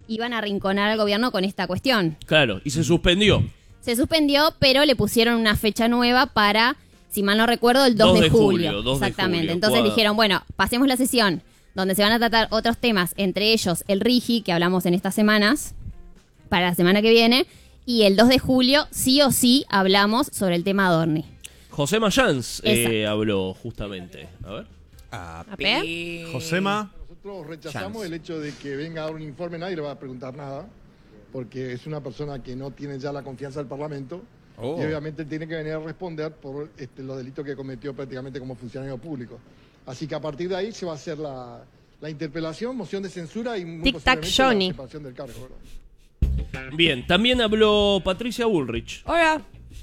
iban a arrinconar al gobierno con esta cuestión. Claro, y se suspendió. Se suspendió, pero le pusieron una fecha nueva para, si mal no recuerdo, el 2 de julio. 2 de Exactamente. julio, Entonces cuadro. dijeron, bueno, pasemos la sesión donde se van a tratar otros temas, entre ellos el RIGI, que hablamos en estas semanas, para la semana que viene, y el 2 de julio sí o sí hablamos sobre el tema Adorni. José Mayans Exacto. habló justamente. A ver. A ver. Josema. Nosotros rechazamos el hecho de que venga a dar un informe, nadie le va a preguntar nada, porque es una persona que no tiene ya la confianza del Parlamento y obviamente tiene que venir a responder por los delitos que cometió prácticamente como funcionario público. Así que a partir de ahí se va a hacer la interpelación, moción de censura y muy Tic-tac, posiblemente Johnny. la separación del cargo, ¿verdad? Bien, también habló Patricia Bullrich. Hola.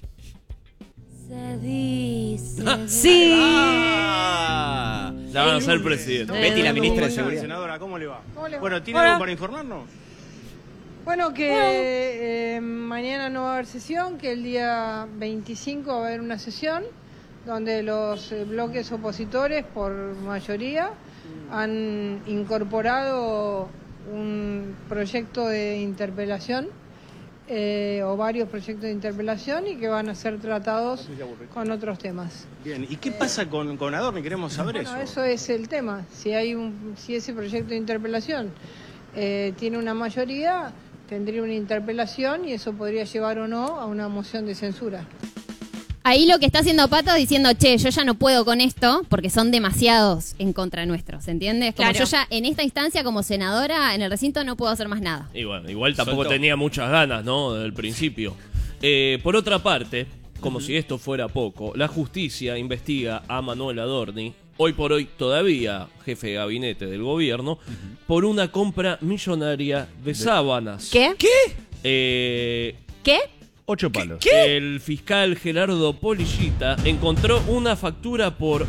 Se dice. Sí. La van a hacer presidente. Betty, la ministra de Seguridad. Senadora, ¿cómo le va? ¿Cómo le va? Bueno, ¿tiene Hola. algo para informarnos? Bueno, que mañana no va a haber sesión, que el día 25 va a haber una sesión donde los bloques opositores, por mayoría, han incorporado un proyecto de interpelación o varios proyectos de interpelación y que van a ser tratados con otros temas. Bien, ¿y qué pasa con Adorni? Queremos saber Bueno, eso. eso es el tema. Si ese proyecto de interpelación tiene una mayoría, tendría una interpelación y eso podría llevar o no a una moción de censura. Ahí lo que está haciendo Pato diciendo, che, yo ya no puedo con esto porque son demasiados en contra nuestro, ¿se entiende? Es como Claro. yo ya en esta instancia como senadora en el recinto no puedo hacer más nada. Y bueno, igual tampoco Soltó. tenía muchas ganas, ¿no? Del principio. Por otra parte, como si esto fuera poco, la justicia investiga a Manuel Adorni, hoy por hoy todavía jefe de gabinete del gobierno, por una compra millonaria de sábanas. ¿Qué? ¿Qué? ¿Qué? 8 palos. El fiscal Gerardo Polillita encontró una factura por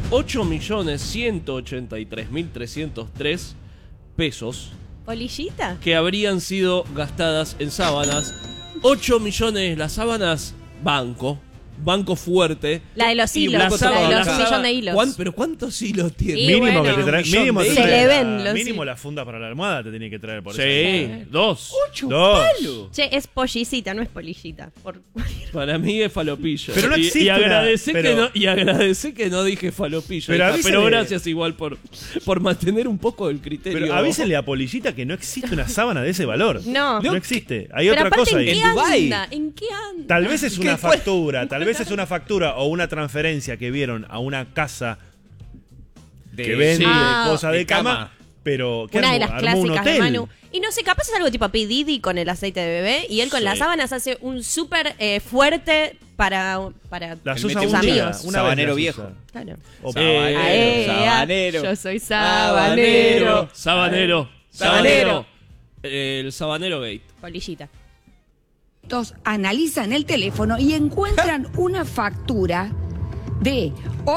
8.183.303 pesos ¿Polillita? que habrían sido gastadas en sábanas. 8 millones las sábanas, banco fuerte. La de los Y hilos. la sábana- La de los la millón sábana- de hilos. ¿Pero cuántos hilos tiene? Y Mínimo bueno, que te trae. Mínimo un te millón Se de- le trae ven los mínimo la funda para la almohada te tiene que traer por eso. Sí, dos. 2. Che, es pollicita, no es polillita. Para mí es falopillo. Pero no Y- existe y agradecé una- que pero- no, y agradecé que no dije falopillo. Pero hija, avísale- pero gracias igual por mantener un poco el criterio. Pero avísenle a Polillita que no existe una sábana de ese valor. No. No existe. Hay Pero otra aparte, cosa ¿en ahí. qué En Dubái. anda? ¿En qué anda? Tal vez es una ¿Qué fue? factura, o una transferencia que vieron a una casa que vende cosas de de cama, cama. pero que Una de armó, las armó un clásicas de hotel. Manu. Y no sé, capaz es algo tipo P. Diddy con el aceite de bebé y él con Sí. las sábanas hace un súper fuerte para Las Él usa mete un un día, amigos. una Sabanero vez las viejo. usa. Claro. O- Sabanero. Yo soy sabanero. Sabanero. El Sabanero Gate. Polillita. Analizan el teléfono y encuentran una factura de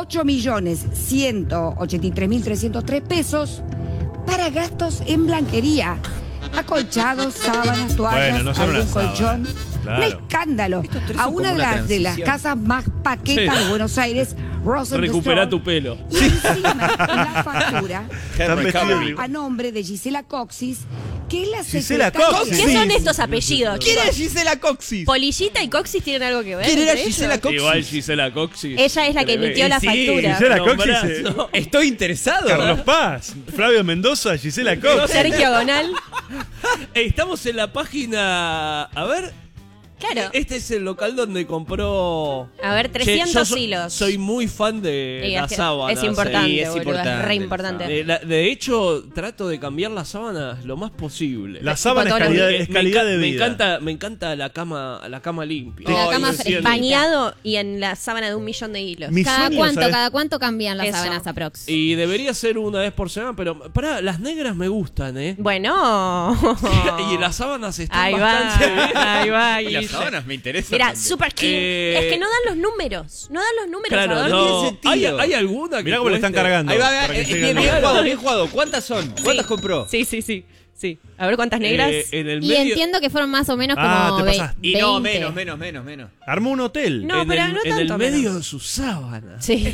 8.183.303 pesos para gastos en blanquería. Acolchados, sábanas, toallas, Bueno, no son algún unas colchón. sábanas, claro. Un escándalo. Estos tres A son una como una de las transición. casas más paquetas Sí. de Buenos Aires, Rosenthal. Recupera tu pelo. Y encima la factura Están vestidos igual. a nombre de Gisela Coxis, que es la Gisela secretaria- Coxis. ¿Qué son estos apellidos? ¿Quién chicos? es Gisela Coxis? ¿Polillita y Coxis tienen algo que ver? ¿Quién era entre Gisela ellos? Coxis? Igual Gisela Coxis. Ella es la que emitió la Sí, factura. Gisela Coxis, Nombrazo. Estoy interesado. Carlos Paz, Flavio Mendoza, Gisela Coxis. Sergio Gonal. Estamos en la página. A ver. Claro. Este es el local donde compró. A ver, Che, 300 yo hilos. Soy muy fan de Sí, las es sábanas. importante, Sí, es boludo, importante, es re importante. De hecho, trato de cambiar las sábanas lo más posible. La sábana es Tipo calidad, Porque es calidad de me vida. encanta la cama limpia. La Ay, cama me fresquita. Bañado y en la sábana de 1.000.000 de hilos. Mi sueño, ¿sabes? ¿Cada cuánto cambian las Eso. sábanas aprox? Y debería ser una vez por semana, pero pará, las negras me gustan, ¿eh? Bueno. Y las sábanas están Ahí va, bastante bien. ahí va. Y las Guille. sábanas me interesan. Mira, también. super clean. Es que no dan los números. No dan los números. Claro, Adorni. no. sentido. ¿Hay alguna que Mirá cómo le están cueste? cargando. Ahí va, para que bien, tengan- bien jugado, bien jugado. ¿Cuántas son? ¿Cuántas compró? Sí. A ver cuántas negras. En el Y medio, entiendo que fueron más o menos como Ah, te pasaste. Y no, 20. menos. Armó un hotel. No, pero no en tanto el medio menos. de sus sábanas. Sí.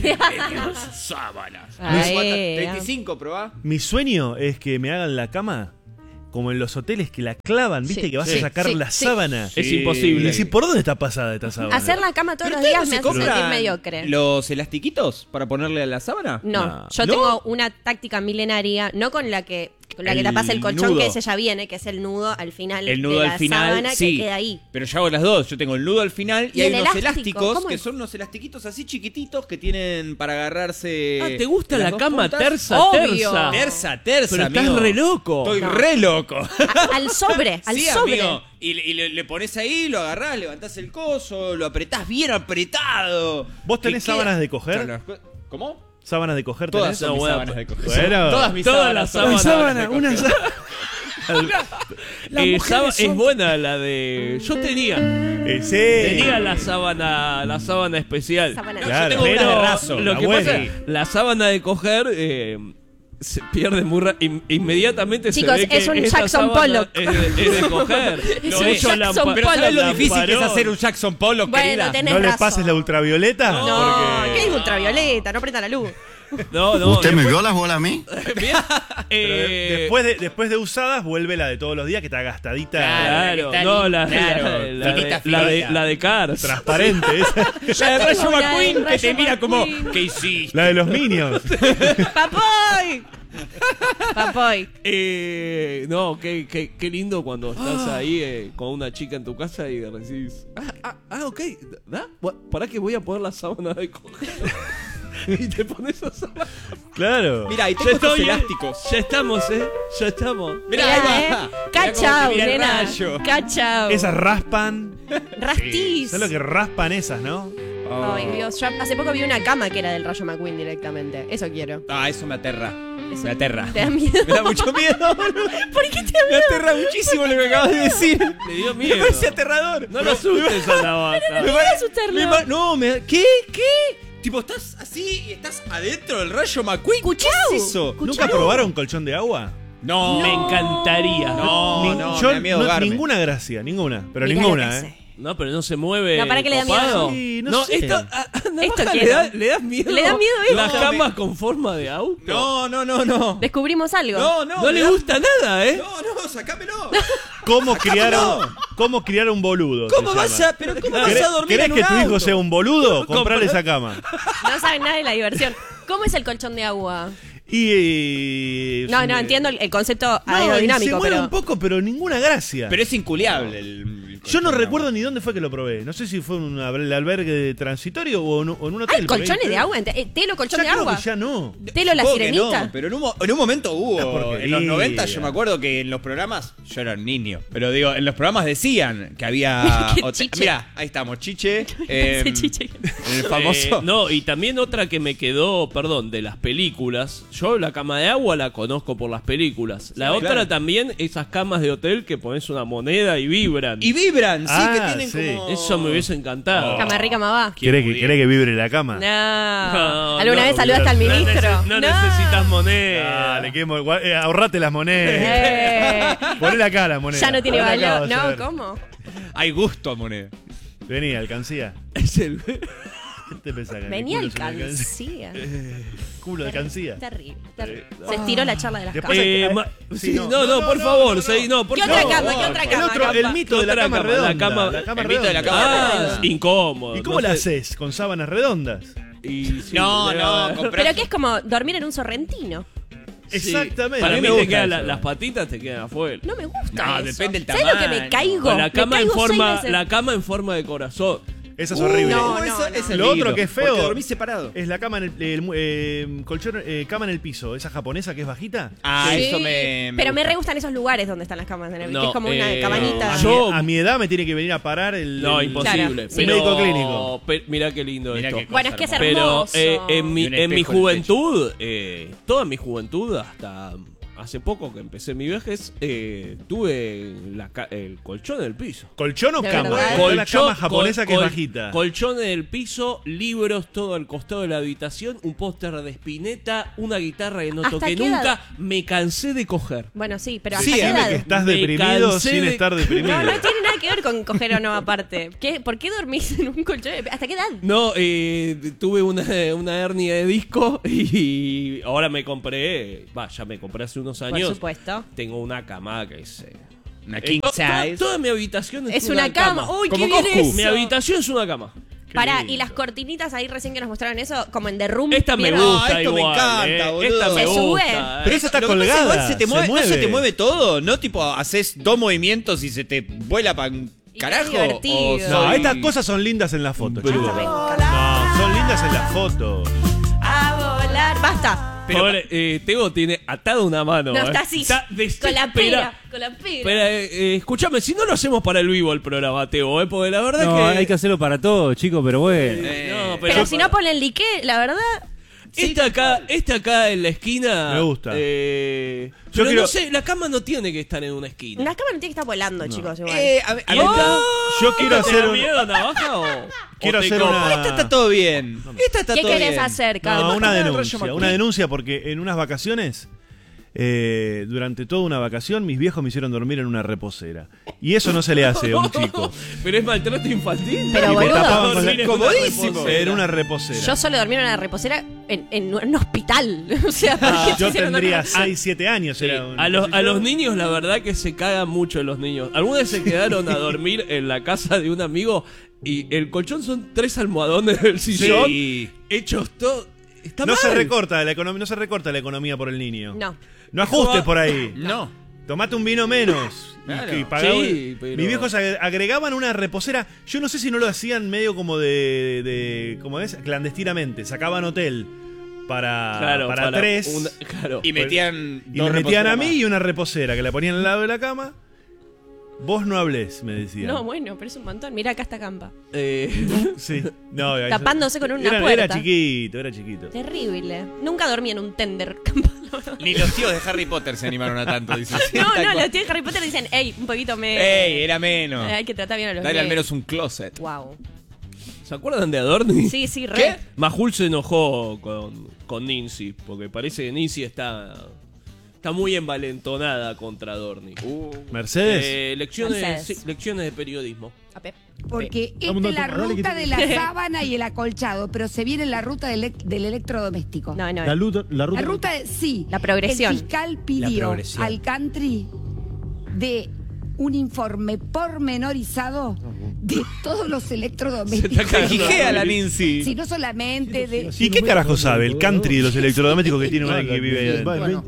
Sábanas. Ahí, 35, probá. Mi sueño es que me hagan la cama como en los hoteles que la clavan, ¿viste? Sí. Que vas Sí. a sacar Sí. la Sí. sábana. Es Y imposible. decís, ¿por dónde está pasada esta sábana? Hacer la cama todos los ¿Pero días ustedes me no se hace sentir compran mediocre. los elastiquitos para ponerle a la sábana? No, yo ¿No? tengo una táctica milenaria, no con la que El tapas el colchón, nudo. que ese ya viene, que es el nudo al final El nudo de la al final, sábana sí. que queda ahí. Pero yo hago las dos. Yo tengo el nudo al final y ¿Y hay el unos elástico? elásticos ¿Cómo que es? son unos elastiquitos así chiquititos que tienen para agarrarse. Ah, ¿te gusta las la dos cama puntas? tersa? Obvio. Tersa. Tersa, Pero estás amigo. re loco. Estoy No. re loco. Al sobre, al Sí, sobre. amigo. Y le pones ahí, lo agarrás, levantás el coso, lo apretás bien apretado. ¿Vos tenés Que sábanas queda- de coger? ¿Cómo? ¿Sábanas de coger Todas tenés? son No, mis bueno, sábanas de coger. bueno. Todas mis Todas sábanas las son Una mis sábana, de una coger. sábana. Es buena la de. Yo tenía. Sí. Tenía la sábana especial. Sábana. Claro. Yo tengo una de Pero raso. lo la que buena. pasa, la sábana de coger se pierde muy inmediatamente. Chicos, se ve es que un esa Jackson sábana Pollock. Es de coger. Es No un hecho Jackson lampa- Pero ¿sabes lo difícil que es lamparón. hacer un Jackson Pollock, Bueno, querida? tenés ¿No le razón. pases la ultravioleta? No, Porque- ¿qué es ultravioleta? No prenda la luz. No. ¿Usted me vio las bolas a mí? Bien. Pero después de usadas vuelve la de todos los días que está gastadita. Claro, Está no, finita, la de Cars. Transparente. esa. La de Rayo tengo una McQueen de que te Rayo mira como, McQueen. ¿qué hiciste? La de los Minions. ¡Papoy! Papoy. No, qué lindo cuando estás ahí con una chica en tu casa y decís, ok, ¿da? ¿Para qué voy a poner la sábana de coger? Y te pones a sábana. Claro. Mira, y Ya tengo estos estoy, elásticos. Ya estamos, ya estamos. Mirá, ahí va. Cachao, Mirá cómo te mira el nena. rayo. Cachao. Esas raspan. Rastiz. ¿Sabes lo que raspan esas, no? Ay, Dios. Yo hace poco vi una cama que era del Rayo McQueen directamente. Eso quiero. Ah, eso me aterra. Eso- Me aterra. ¿Te da miedo? Me da mucho miedo. ¿Por qué te da Me miedo? aterra muchísimo lo que acabas de decir. Le dio Me miedo. parece aterrador. No lo asustes a la vaca. Me parece- asustarlo. No, ¿Qué? Tipo, estás así y estás adentro del Rayo McQueen. Cuchao. ¿Qué es eso? ¿Nunca probaron colchón de agua? No. Me encantaría. No, Yo me da miedo ahogarme. ninguna gracia, ninguna. Pero Mirá ninguna, lo que ¿eh? hace. No, pero no se mueve. No, ¿para qué le da miedo? copado. Sí, no sé. esto, Esto ¿le quiero. le da miedo? Le da miedo esto. Las camas con forma de auto. No. Descubrimos algo. No le gusta nada, ¿eh? No, sacámelo. ¿Cómo criar un boludo? ¿Cómo se vas llama. a, pero cómo vas a dormir ¿Querés en un que tu hijo auto? sea un boludo? Comprale esa cama. No saben nada de la diversión. ¿Cómo es el colchón de agua? Y. No, entiendo el concepto No, aerodinámico, se mueve pero. un poco, pero ninguna gracia. Pero es inculiable el Yo no colchón de recuerdo agua. ni dónde fue que lo probé. No sé si fue en el albergue transitorio o en un hotel. ¿Hay colchones de agua? ¿Telo colchón Ya de creo agua? que ya no. ¿Telo la Supongo que sirenita? no, pero en un momento Una hubo. porquería. En los 90 yo me acuerdo que en los programas, yo era un niño, pero digo, en los programas decían que había... Qué chiche. Mira, ahí estamos, Chiche. Ese chiche. El famoso... No, y también otra que me quedó, perdón, de las películas. Yo la cama de agua la conozco por las películas. La otra claro. también, esas camas de hotel que pones una moneda y vibran. Y vibran, sí, Ah, que tienen sí. como... Eso me hubiese encantado. Cama rica, más va. ¿Querés que vibre la cama? No. No, ¿Alguna no, vez saludaste al ministro? No necesitas moneda. Dale, ahorrate las monedas. Ponele acá la moneda. Ya no tiene Ponele acá, valor. vas a No, ver. ¿cómo? Hay gusto a moneda. Vení, alcancía. Es el... ¿Qué te pensás que Venía el culo es una alcancía. Culo de alcancía. Terrible, terrible. Se estiró la charla de las Después- camas. Sí, sí, no, por favor, seguí, no, por ¿Qué otra favor. cama? ¿Qué otra cama? El mito de la Otra cama cama, redonda. la cama- La cama el mito de la redonda. cama Ah, redonda. incómodo. ¿Y cómo no la sé. haces? ¿Con sábanas redondas? Y sí, No, le- comprás- Pero que es como dormir en un sorrentino. Sí. Exactamente. Para A mí me te gusta quedan eso. las patitas te quedan afuera. No me gusta No, eso. depende del ¿Sabes lo que me tamaño. caigo? Con la cama me en caigo forma, 6 veces. la cama en forma de corazón. Esa es horrible. No, Eso no. es el Lo otro lindo, que es feo porque dormís separado. es la cama en colchón, cama en el piso. Esa japonesa que es bajita. Ah, Sí. eso me Pero me gusta. re gustan esos lugares donde están las camas. Que No, es como una eh, cabanita. Yo- A mi edad me tiene que venir a parar No, el- imposible. Claro, sí. Pero, Médico clínico. Mirá qué lindo Mirá esto. qué cosa Bueno, es que es hermosa. hermoso. Pero en Y un mi espejo en el juventud, toda mi juventud, hasta hace poco que empecé mi vejez, tuve el colchón en el piso. ¿Colchón o De cama? verdad. Está la cama japonesa que es col- bajita. Colchón en el piso, libros todo al costado de la habitación, un póster de Spinetta, una guitarra que no ¿Hasta toqué qué nunca. edad? Me cansé de coger. Bueno, sí, pero Sí, ¿hasta qué decime edad? que estás Me deprimido cansé sin de- estar deprimido. No, no tiene nada que ver con coger o no aparte. ¿Por qué dormís en un colchón? ¿Hasta qué edad? No, tuve una hernia de disco y ahora me compré, ya me compré hace unos años. Por supuesto. Tengo una cama que es... Una king size. Toda mi habitación es una cama. Uy, como qué bien Coscu. eso. Mi habitación es una cama. Pará, lindo. y las cortinitas ahí recién que nos mostraron eso, como en The Room. Esta me ¿vieron? gusta esto me igual, encanta, boludo. Esta me Se sube. gusta. Pero esa está Lo que pasa es colgada. igual se te mueve, se ¿no se mueve. te mueve todo? ¿No? Tipo, haces 2 movimientos y se te vuela para un Y qué carajo. divertido. O No, soy- estas cosas son lindas en la foto, Bruno. chicos. Me encanta. No, son lindas en la foto. A volar. Basta. Pero- Pobre, Teo tiene atada una mano. No, está así. Está Con la pera. Con la pera. Espera, escúchame, si no lo hacemos para el vivo el programa, Teo, porque la verdad No, que... hay que hacerlo para todo, chicos, pero bueno. No, Pero si no ponen liqué, la verdad. Este acá en la esquina... Me gusta. Pero quiero- no sé, la cama no tiene que estar en una esquina. Una cámara no tiene que estar volando, chicos. Igual. a ver, ¿Y esta? Yo quiero ¿Esta te hacer da un- miedo, navaja, o Quiero o te hacer copa? una- Esta está todo bien. Esta está ¿Qué todo querés bien. hacer, No, Carlos? una Rayo denuncia. McQueen. Una denuncia porque en unas vacaciones, durante toda una vacación, mis viejos me hicieron dormir en una reposera. Y eso no se le hace a un chico. Pero es maltrato infantil. Pero, Y me boludo. tapaban con la- Dormir en comodísimo. una reposera. En una reposera. Yo solo dormí en una reposera en un hospital. O sea, ¿por qué te Yo hicieron tendría dormir? 6, 7 años. Sí, Era un- a los niños la verdad que se cagan mucho los niños. Algunos se quedaron a dormir en la casa de un amigo y el colchón son 3 almohadones del sillón hechos todo. Está No mal. se recorta la economía, no se recorta la economía por el niño. No. No ajustes por ahí. No. Tomate un vino menos. Claro. Y pagá- Sí, pero- Mis viejos agregaban una reposera. Yo no sé si no lo hacían medio como de ¿cómo es? Clandestinamente. Sacaban hotel para 3. Claro. Y metían Y dos me metían a reposeras mí más. y una reposera que la ponían al lado de la cama. Vos no hablés, me decían. No, bueno, pero es un montón. Mira, acá está Campa. Sí. No, eso- Tapándose con una era puerta. chiquito. Terrible. Nunca dormí en un tender, Campa. Ni los tíos de Harry Potter se animaron a tanto, dicen. No, Tal no, cual. los tíos de Harry Potter dicen, ey, un poquito me... Ey, era menos. Hay que tratar bien a los Dale al nenes. menos un closet. Wow. ¿Se acuerdan de Adorni? Sí, sí, re. ¿Qué? Majul se enojó con Nincy porque parece que Nincy está muy envalentonada contra Adorni. Mercedes. Lecciones Mercedes. lecciones de periodismo. A Pep. Porque esta Vamos, es la dale, ruta que- de la sábana y el acolchado, pero se viene la ruta del electrodoméstico. No, no. La ruta, La ruta, sí. La progresión. El fiscal La pidió progresión. al country de un informe pormenorizado de todos los electrodomésticos. Se quijea la Nancy. Sí, no solamente de... ¿Y qué carajo sabe el country de los electrodomésticos que tiene una que vive ahí adentro? Bueno,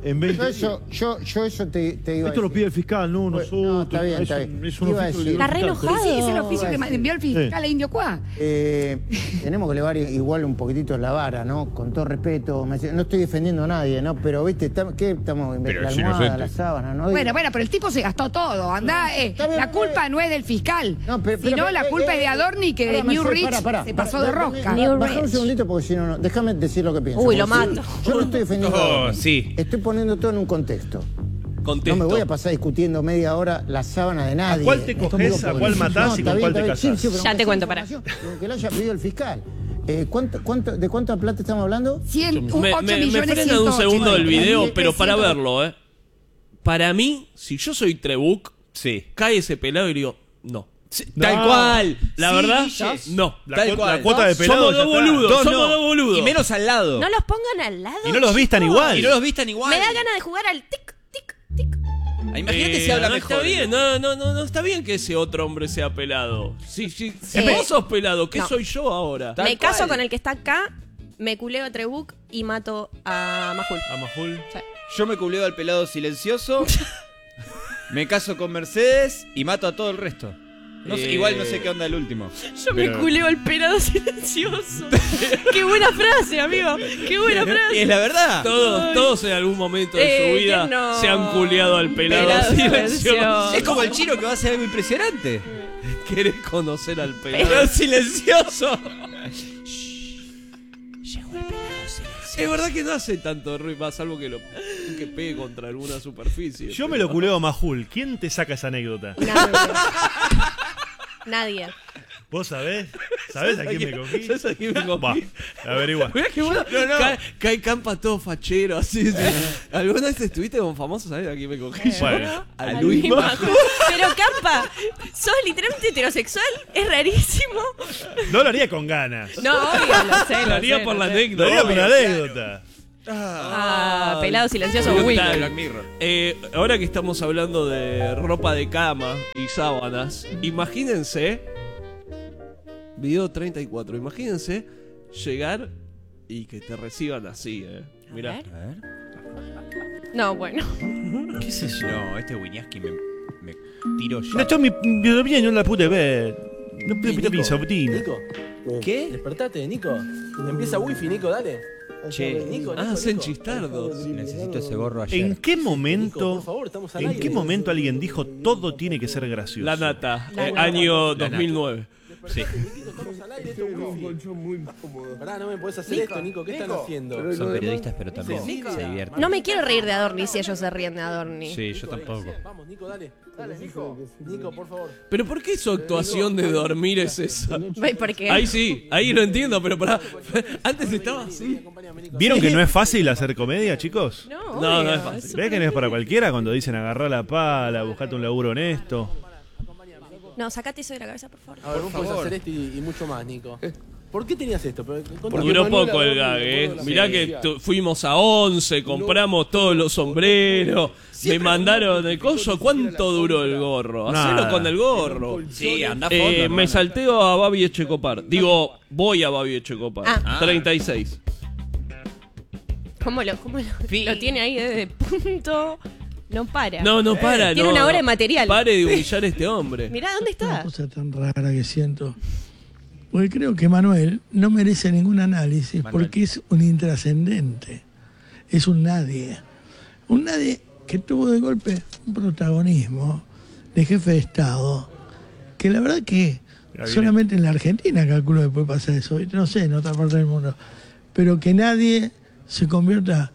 yo eso te iba a Esto lo decir. pide el fiscal, no Pues, nosotros. no, está bien, está bien. Es un Iba a oficio decir- del Está re fiscal. enojado. Sí, es el oficio que me envió el fiscal a Indio Cuá. Tenemos que elevar igual un poquitito la vara, ¿no? Con todo respeto. No estoy defendiendo a nadie, ¿no? Pero, ¿viste? ¿Qué estamos? Pero La es almohada, inocente. la sábana, ¿no? Bueno, pero el tipo se gastó todo. Andá, Está bien, la culpa no es del fiscal, pero- sino la culpa es de Adorni, que de Pará, New Mercedes, Rich pará, se pará, pasó de pará, rosca. Bajá un segundito porque si no, no. Déjame decir lo que pienso. Uy, lo porque mato. Yo no estoy defendiendo. a Adorni. Sí. Estoy poniendo todo en un contexto. Contesto. No me voy a pasar discutiendo media hora la sábana de nadie. ¿A cuál te coges, a cuál matás y está con bien, cuál te está bien. casás? Sí, pero Ya no te sé cuento, pará. información, que lo haya pedido el fiscal. ¿De cuánta plata estamos hablando? 8 Me millones frena un 108. segundo el video, Bueno, pero para 300. verlo, Para mí, si yo soy Trebuch, Sí. cae ese pelado y digo, no. Tal cual. La Sí, verdad, Guille. no. Tal cual. La cuota de pelado Somos ya dos está. boludos, Dos somos no. dos boludos. Y menos al lado. No los pongan al lado. Y no los vistan chicos. igual. Y no los vistan igual. Me da ganas de jugar al tic, tic, tic. Imagínate si habla no mejor. Está bien, no está bien que ese otro hombre sea pelado. Si vos sos pelado, ¿qué No. soy yo ahora? Tal Me caso cual. con el que está acá, me culeo a Trebuch y mato a Majul. A Majul. Yo me culeo al pelado silencioso. Me caso con Mercedes y mato a todo el resto. No sé, igual no sé qué onda el último. Yo me culeo al pelado silencioso. Qué buena frase, amigo. Qué buena Y frase. es la verdad. Todos en algún momento de su vida que no. se han culeado al pelado, Pelado silencioso. silencioso. Es como el chino que va a hacer algo impresionante. ¿Querés conocer al pelado? Pelado silencioso. Es verdad que no hace tanto ruido, más salvo que que pegue contra alguna superficie. Yo me lo culeo a Majul. ¿Quién te saca esa anécdota? Nadie. ¿Vos sabés? ¿Sabés a quién me cogí? ¿Sabés a quién me cogí? Va, averigua. Mirá qué bueno. Cae Campa todo fachero, así. ¿Alguna vez estuviste con famosos? ¿Sabés a quién me cogí? Bueno. A Luis Majul. Pero Campa ropa. Sos literalmente heterosexual. Es rarísimo. No lo haría con ganas. No, obvio, lo sé. Lo haría por la anécdota. Lo haría por la anécdota. Pelado silencioso. Black Mirror. Ahora que estamos hablando de ropa de cama y sábanas, imagínense, video 34, imagínense llegar y que te reciban así, mirá. A ver. No, bueno. ¿Qué sé yo? No, este Winiaski me tiro ya. No, mi biografía no la pude ver. No pude ver mi sobrino. Nico, ¿qué? despertate, Nico. Empieza wifi, Nico, dale. Che, Nico, hacen chistardos. Necesito ese gorro ayer. ¿En qué momento, Nico, por favor, estamos al ¿en aire. qué momento alguien dijo todo tiene que ser gracioso? La nata, año 2009. Sí. Nico, estamos al aire, esto es wifi. Muy incómodo. Pará, no me podés hacer esto, Nico. ¿Qué están haciendo? Son periodistas, pero también se divierten. No me quiero reír de Adorni si ellos se ríen de Adorni. Sí, yo tampoco. Vamos, Nico, dale. Dale, Nico. Nico, por favor. Pero ¿por qué su actuación de dormir es esa? Porque Ahí sí, ahí lo entiendo, pero pará. Antes estaba así. ¿Vieron que no es fácil hacer comedia, chicos? No es fácil. ¿Ves que no es para cualquiera cuando dicen agarrá la pala, buscate un laburo honesto? No, sacate eso de la cabeza, por favor. A ver, vos podés hacer esto y mucho más, Nico. ¿Por qué tenías esto? Duró poco el gag, Mirá que fuimos a 11, compramos todos los sombreros, me mandaron el coso. ¿Cuánto duró el gorro? Hacelo con el gorro. Sí, anda a fondo. Me salteo a Babi Echecopar. Digo, voy a Babi Echecopar. 36. ¿Cómo lo tiene ahí desde punto? No para. No para. Tiene una hora de material. Pare de humillar a este hombre. Mirá, ¿dónde está? Una cosa tan rara que siento. Porque creo que Manuel no merece ningún análisis porque es un intrascendente. Es un nadie. Un nadie que tuvo de golpe un protagonismo de jefe de Estado. Que la verdad que solamente en la Argentina calculo que puede pasar eso. No sé, en otra parte del mundo. Pero que nadie se convierta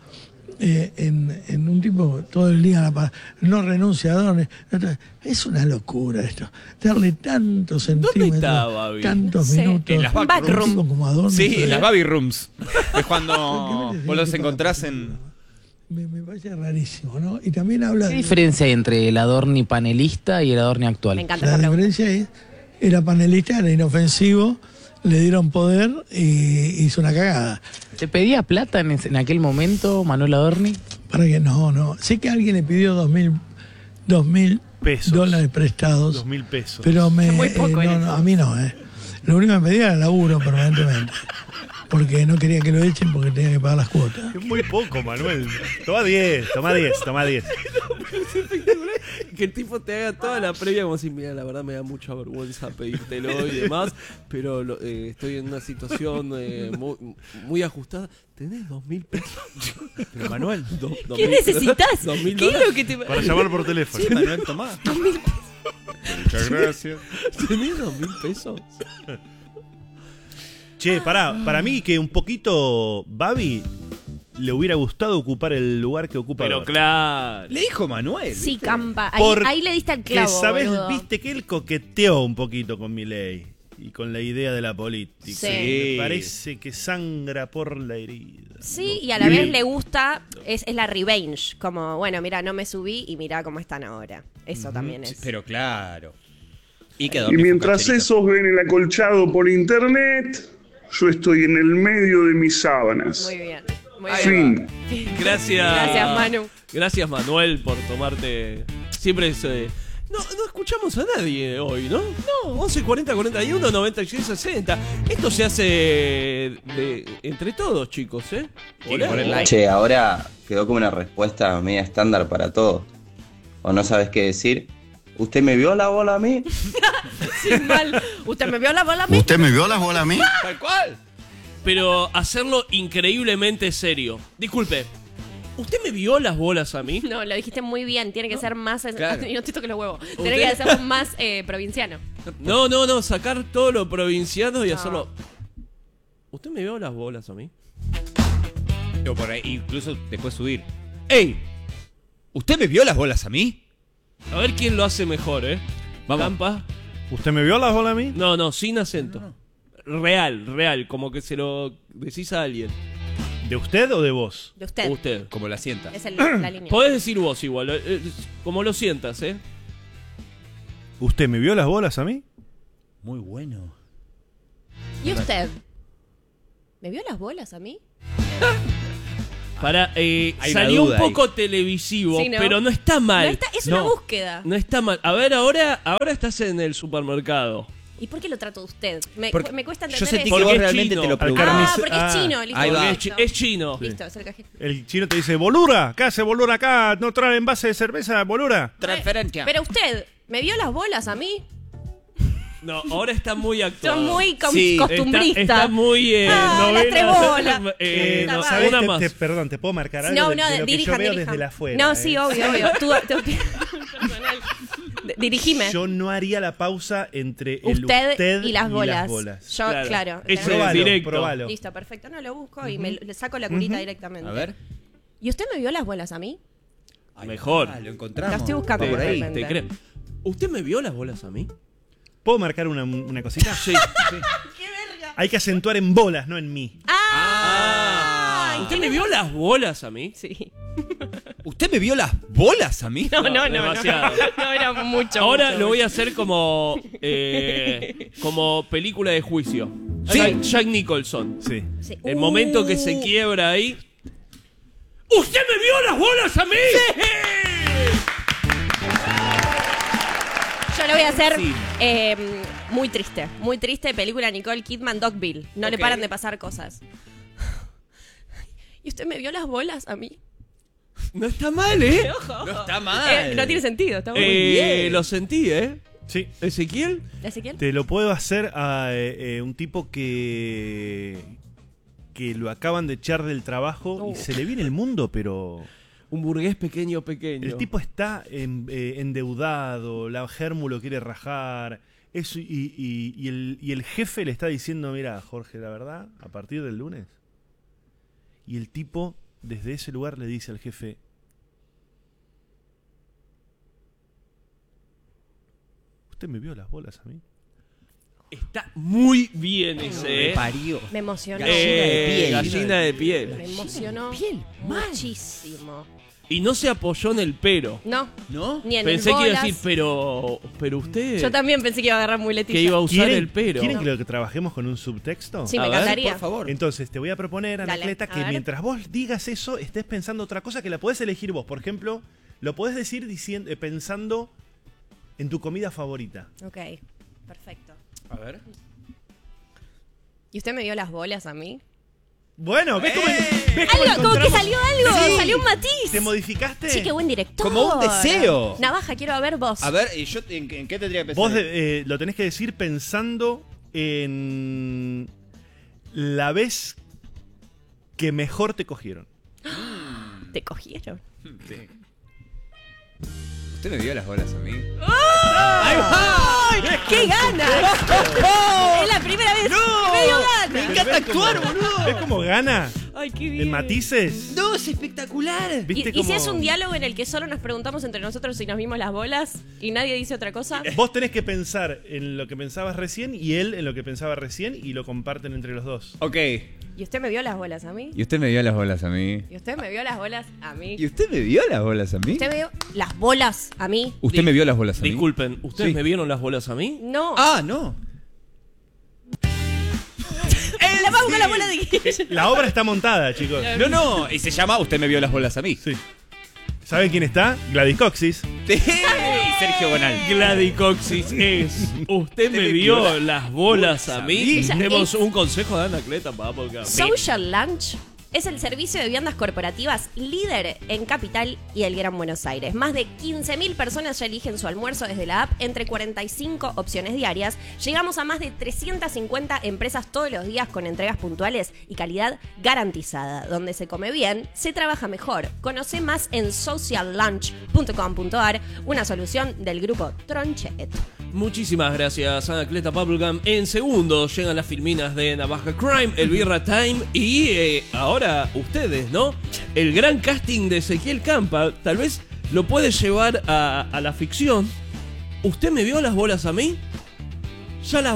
en un tipo todo el día no renuncia a Adorni. Es una locura esto. Darle tantos centímetros, tantos minutos. En las backrooms. Como Adorni, sí, en las baby rooms. Es cuando vos los encontrás en... Me parece rarísimo, ¿no? Y también habla ¿Qué diferencia hay entre el Adorni panelista y el Adorni actual? Me encanta la diferencia es, era panelista, era inofensivo, le dieron poder y hizo una cagada. ¿Te pedía plata en aquel momento, Manuel Adorni? Para que no. Sé que alguien le pidió $2.000 dólares prestados. $2.000 pesos. Pero a mí no. Lo único que me pedía era laburo permanentemente. Porque no quería que lo echen porque tenía que pagar las cuotas. Es muy poco, Manuel. Toma 10. Que el tipo te haga toda la previa como si, mira, la verdad me da mucha vergüenza pedírtelo y demás, pero estoy en una situación muy ajustada. ¿Tenés $2.000 pesos? Pero Manuel, ¿qué necesitas? ¿Qué es lo que te... Para llamar por teléfono. Sí, Manuel, tomá. $2.000 pesos. Muchas gracias. ¿Tenés $2.000 pesos? Che, para mí que un poquito Babi le hubiera gustado ocupar el lugar que ocupa. Pero claro. Le dijo Manuel. Sí, ¿viste? Campa. Ahí le diste al clavo, Que sabes, boludo. viste que él coqueteó un poquito con Milei y con la idea de la política. Sí. Me parece que sangra por la herida. Sí, y a la vez le gusta, es la revenge. Como, bueno, mira, no me subí y mira cómo están ahora. Eso también es. Pero claro. Y mientras esos ven el acolchado por internet, yo estoy en el medio de mis sábanas. Muy bien. Fin. Gracias, Manu. Gracias, Manuel, por tomarte. Siempre es. No escuchamos a nadie hoy, ¿no? No, 11 40 41 96 60. Esto se hace entre todos, chicos, ¿eh? Hola. Che, ahora quedó como una respuesta media estándar para todo. ¿O no sabes qué decir? ¿Usted me vio la bola a mí? Sí, mal. ¿Usted me vio la bola a mí? ¿Usted me vio la bola a mí? Tal cual. Pero hacerlo increíblemente serio. Disculpe, ¿usted me vio las bolas a mí? No, lo dijiste muy bien. Tiene que ser más... Claro. Y no te toques los huevos. Tiene que ser más provinciano. No, sacar todo lo provinciano y hacerlo... ¿Usted me vio las bolas a mí? O por ahí, incluso después subir. ¡Ey! ¿Usted me vio las bolas a mí? A ver quién lo hace mejor, ¿eh? Vamos. Campa. ¿Usted me vio las bolas a mí? No, sin acento. Real, como que se lo decís a alguien. ¿De usted o de vos? De usted. Usted. Como la sienta. Es la línea. Podés decir vos igual, como lo sientas, ¿eh? ¿Usted me vio las bolas a mí? Muy bueno. ¿Y usted? ¿Me vio las bolas a mí? Salió un poco televisivo, Sí, ¿no? pero no está mal. Es una búsqueda. No está mal. A ver, ahora estás en el supermercado. ¿Y por qué lo trato de usted? Me cuesta entender Yo sentí eso. que vos Porque es realmente chino. te lo preguntaste. Porque es chino. Listo. Ahí va. Es chino. Listo, es el cajero. El chino te dice, bolura, ¿qué hace bolura acá? ¿No trae envase de cerveza, bolura? Transferencia. Pero usted, ¿me vio las bolas a mí? No, ahora está muy actuado. Son muy Sí. costumbrista. Está muy las novela. tres bolas. No, ¿Sabés? una más. Perdón, ¿te puedo marcar algo No, de lo que yo dirija. veo desde la afuera? No, sí, obvio. Tú personal. Dirigime. Yo no haría la pausa entre el Usted y las bolas. Yo, Claro. claro. Ese Probalo, directo. probalo. Listo, perfecto. No lo busco y le saco la curita directamente. A ver. ¿Y usted me vio las bolas a mí? Mejor. Lo encontramos. Lo estoy buscando Va por ahí. realmente. Te creo. ¿Usted me vio las bolas a mí? ¿Puedo marcar una cosita? Sí. Hay que acentuar en bolas, no en mí. ¿Usted me vio las bolas a mí? Sí. ¿Usted me vio las bolas a mí? No. Demasiado. No, era mucho. Ahora mucho, lo voy a mucho. hacer como película de juicio. Sí. Jack Nicholson. Sí. Sí. El momento que se quiebra ahí. ¿Usted me vio las bolas a mí? Yo lo voy a hacer Sí. muy triste. Muy triste. Película Nicole Kidman, Dogville. No le Ok. paran de pasar cosas. ¿Y usted me vio las bolas a mí? No está mal, ¿eh? Ojo. No está mal. No tiene sentido. Está muy bien. Lo sentí, ¿eh? Sí. ¿Ezequiel? ¿Ezequiel? Te lo puedo hacer a un tipo que lo acaban de echar del trabajo y se le viene el mundo, pero Un burgués pequeño. el tipo está endeudado, la Germu lo quiere rajar, eso, y el jefe le está diciendo, mira, Jorge, la verdad, a partir del lunes. Y el tipo, desde ese lugar, le dice al jefe, ¿usted me vio las bolas a mí? Está muy bien ese, Me ¿eh? parió. Me emocionó. Gallina de piel. Me emocionó muchísimo. Y no se apoyó en el pero. No. ¿No? Ni en Pensé el que bolas. iba a decir, pero usted... Yo también pensé que iba a agarrar muletilla. Que iba a usar el pero. ¿Quieren que trabajemos con un subtexto? Sí, A me ver, encantaría. Por favor. Entonces, te voy a proponer, Dale, Anacleta, a que ver. mientras vos digas eso, estés pensando otra cosa que la podés elegir vos. Por ejemplo, lo podés decir pensando en tu comida favorita. Ok, perfecto. A ver. ¿Y usted me vio las bolas a mí? Bueno, ¿ves cómo, ves cómo Algo, como que encontramos? salió algo, Sí. salió un matiz. ¿Te modificaste? Sí, qué buen director. Como un deseo. Navaja, quiero ver vos. A ver, ¿y yo en qué tendría que pensar? Vos lo tenés que decir pensando en la vez que mejor te cogieron. ¿Te cogieron? Sí. ¿Usted me vio las bolas a mí? ¡Ay! ¡Qué ganas! Es la primera vez. ¡Me dio ganas! Me encanta actuar, boludo. ¿Ves cómo gana? ¡Ay, qué bien! En matices. No, es espectacular. ¿Viste ¿Y cómo- si es un diálogo en el que solo nos preguntamos entre nosotros si nos vimos las bolas y nadie dice otra cosa? Vos tenés que pensar en lo que pensabas recién y él en lo que pensaba recién y lo comparten entre los dos. Ok. ¿Y usted me vio las bolas a mí? ¿Y usted me vio las bolas a mí? ¿Y usted me vio las bolas a mí? ¿Y usted me vio las bolas a mí? ¿Usted me vio las bolas a mí? ¿Usted me vio las bolas a mí? Disculpen, ¿ustedes Sí. me vieron las bolas a mí? No. Ah, no. La vamos con la bola de Guille. La obra está montada, chicos. No, y se llama ¿Usted me vio las bolas a mí? Sí. ¿Saben quién está? Gladys Coxis. Sí, Sergio Bonal. Gladicoxis es. ¿Usted me vio las bolas a mí? Ella Tenemos es- un consejo de Anacleta para porque Social Lunch es el servicio de viandas corporativas líder en Capital y el Gran Buenos Aires. Más de 15.000 personas ya eligen su almuerzo desde la app entre 45 opciones diarias. Llegamos a más de 350 empresas todos los días con entregas puntuales y calidad garantizada. Donde se come bien, se trabaja mejor. Conoce más en sociallunch.com.ar, una solución del grupo Tronchet. Muchísimas gracias, Anacleta Bubblegum. En segundos llegan las filminas de Navaja Crime, el Birra Time y ahora ustedes, ¿no? El gran casting de Ezequiel Campa tal vez lo puede llevar a la ficción. ¿Usted me vio las bolas a mí? Ya las